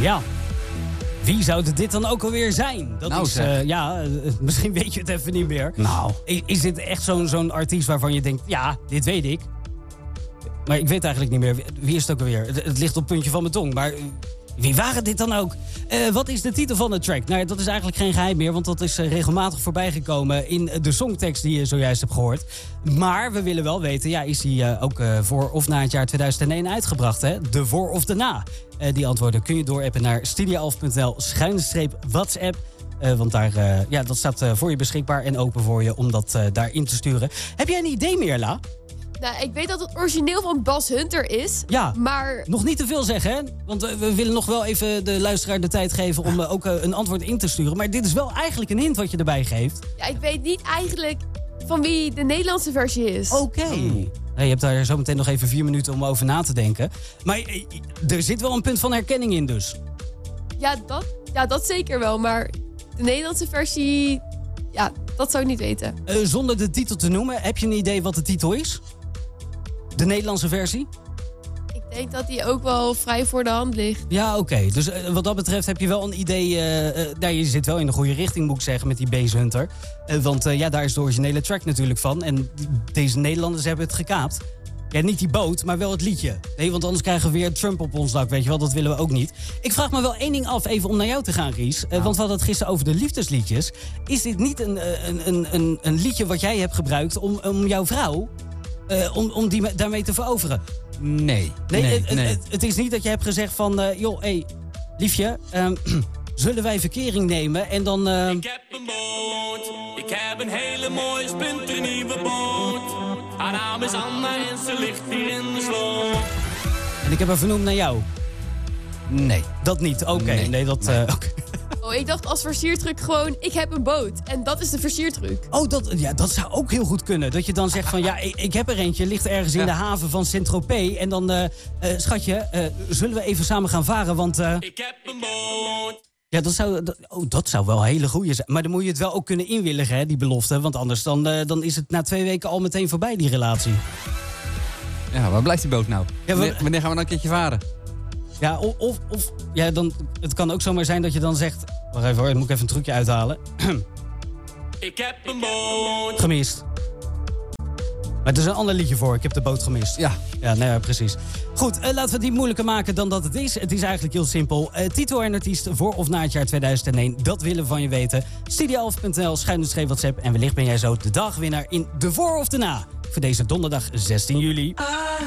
Ja. Wie zou dit dan ook alweer zijn? Dat Nou, is, misschien weet je het even niet meer. Nou. Is dit echt zo'n artiest waarvan je denkt, ja, dit weet ik. Maar ik weet eigenlijk niet meer. Wie is het ook alweer? Het ligt op het puntje van mijn tong. Maar wie waren dit dan ook? Wat is de titel van de track? Nou, dat is eigenlijk geen geheim meer, want dat is regelmatig voorbijgekomen in de songtekst die je zojuist hebt gehoord. Maar we willen wel weten, ja, is die ook voor of na het jaar 2001 uitgebracht, hè? De voor of de na? Die antwoorden kun je doorappen naar studio11.nl/WhatsApp. Want daar, dat staat voor je beschikbaar en open voor je om dat daarin te sturen. Heb jij een idee, Meerla? Nou, ik weet dat het origineel van Bas Hunter is. Ja, maar nog niet te veel zeggen, hè? Want we willen nog wel even de luisteraar de tijd geven om ook een antwoord in te sturen. Maar dit is wel eigenlijk een hint wat je erbij geeft. ja, ik weet niet eigenlijk van wie de Nederlandse versie is. Oké. Nee, je hebt daar zo meteen nog even 4 minuten om over na te denken. Maar er zit wel een punt van herkenning in dus. Ja, dat zeker wel. Maar de Nederlandse versie, ja, dat zou ik niet weten. Zonder de titel te noemen, heb je een idee wat de titel is? De Nederlandse versie? Ik denk dat die ook wel vrij voor de hand ligt. Ja, oké. Dus wat dat betreft heb je wel een idee. Je zit wel in de goede richting, moet ik zeggen, met die Base Hunter. Want daar is de originele track natuurlijk van. En deze Nederlanders hebben het gekaapt. Ja, niet die boot, maar wel het liedje. Nee, want anders krijgen we weer Trump op ons dak, weet je wel. Dat willen we ook niet. Ik vraag me wel één ding af, even om naar jou te gaan, Ries. Want we hadden het gisteren over de liefdesliedjes. Is dit niet een liedje wat jij hebt gebruikt om jouw vrouw... om die daarmee te veroveren? Nee. Het is niet dat je hebt gezegd van... liefje, zullen wij verkering nemen en dan... Ik heb een boot, ik heb een hele mooie splinternieuwe boot. Haar naam is Anna en ze ligt hier in de sloot. En ik heb haar vernoemd naar jou. Nee. Dat niet, oké. Nee, dat... oké. Oh, ik dacht als versiertruc gewoon, ik heb een boot. En dat is de versiertruc. Oh, dat zou ook heel goed kunnen. Dat je dan zegt van, ja, ik heb er eentje. Ligt ergens in de haven van Saint-Tropez. En dan, schatje, zullen we even samen gaan varen, want... Ik heb een boot. Ja, dat zou wel een hele goeie zijn. Maar dan moet je het wel ook kunnen inwilligen, hè, die belofte. Want anders dan is het na 2 weken al meteen voorbij, die relatie. Ja, waar blijft die boot nou? Ja, Wanneer gaan we dan een keertje varen? Ja, dan, het kan ook zomaar zijn dat je dan zegt... Wacht even hoor, dan moet ik even een trucje uithalen. Ik heb een boot. Gemist. Maar het is een ander liedje voor. Ik heb de boot gemist. Ja. Ja, nee, ja, precies. Goed, laten we het niet moeilijker maken dan dat het is. Het is eigenlijk heel simpel. Titel en artiest voor of na het jaar 2001. Dat willen we van je weten. Studio11.nl/WhatsApp. En wellicht ben jij zo de dagwinnaar in de voor of de na. Voor deze donderdag 16 juli.